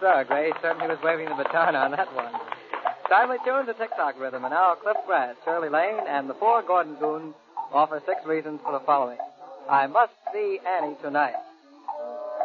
sir. Gray certainly was waving the baton on that one. Timely tunes, a tick-tock rhythm, and now Cliff Grass, Shirley Lane, and the four Gordon Goons offer 6 reasons for the following. I must see Annie tonight.